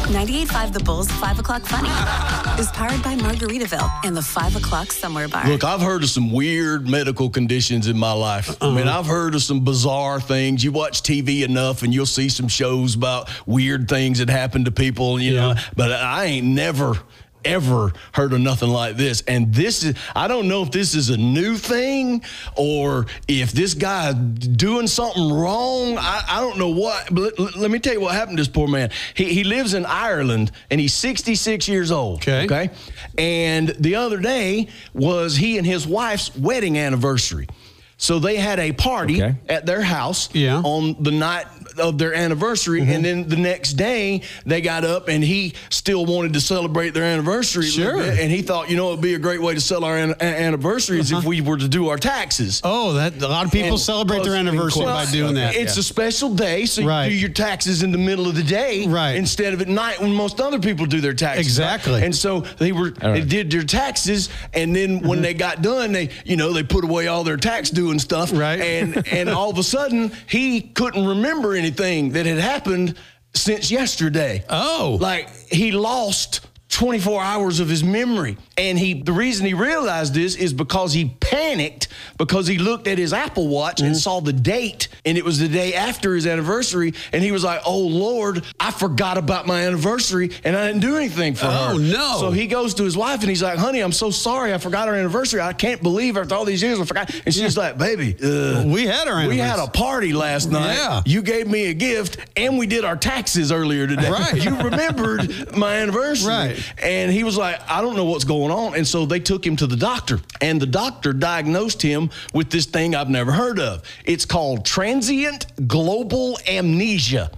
98.5 The Bull's 5 o'clock funny is powered by Margaritaville and the 5 o'clock somewhere bar. Look, I've heard of some weird medical conditions in my life. I mean, I've heard of some bizarre things. You watch TV enough and you'll see some shows about weird things that happen to people, you know, but I ain't never ever heard of nothing like this. And this is, I don't know if this is a new thing or if this guy doing something wrong. I don't know what, but let me tell you what happened to this poor man. He lives in Ireland and he's 66 years old. Okay. And the other day was he and his wife's wedding anniversary. So they had a party at their house on the night of their anniversary, and then the next day they got up and he still wanted to celebrate their anniversary a little bit, and he thought, you know, it'd be a great way to celebrate our anniversaries if we were to do our taxes. Oh, that a lot of people celebrate their anniversary by doing that. It's a special day, so you do your taxes in the middle of the day instead of at night when most other people do their taxes. Exactly. And so they did their taxes, and then when they got done, they put away all their tax due and stuff. And all of a sudden he couldn't remember anything that had happened since yesterday. Like he lost 24 hours of his memory. And the reason he realized this is because he panicked because he looked at his Apple Watch and saw the date, and it was the day after his anniversary, and he was like, oh, Lord, I forgot about my anniversary, and I didn't do anything for her. Oh, no. So he goes to his wife, and he's like, honey, I'm so sorry. I forgot our anniversary. I can't believe after all these years I forgot. And she's like, baby, we had our anniversary. We had a party last night. Yeah. You gave me a gift, and we did our taxes earlier today. You remembered my anniversary. And he was like, I don't know what's going on. And so they took him to the doctor, and the doctor diagnosed him with this thing I've never heard of. It's called transient global amnesia.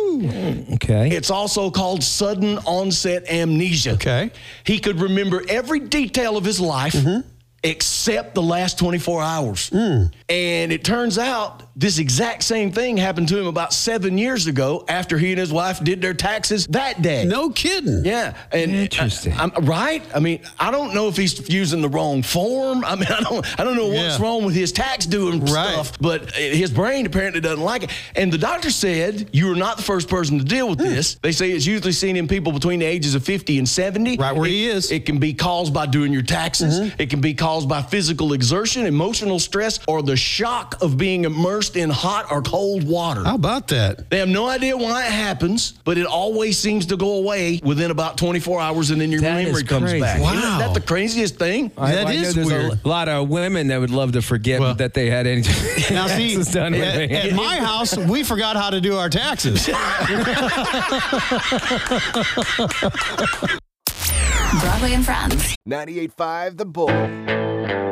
It's also called sudden onset amnesia. He could remember every detail of his life except the last 24 hours. And it turns out this exact same thing happened to him about 7 years ago after he and his wife did their taxes that day. No kidding. Yeah. And interesting. Right? I mean, I don't know if he's using the wrong form. I mean, I don't know what's wrong with his tax doing stuff, but his brain apparently doesn't like it. And the doctor said, you are not the first person to deal with this. They say it's usually seen in people between the ages of 50 and 70. Right where he is. It can be caused by doing your taxes. It can be caused by physical exertion, emotional stress, or the shock of being immersed in hot or cold water. How about that? They have no idea why it happens, but it always seems to go away within about 24 hours, and then your memory comes back. Wow. Isn't that the craziest thing? That is weird. A lot of women that would love to forget that they had any now see, taxes done. At my house, we forgot how to do our taxes. Broadway and Friends. 98.5 The Bull.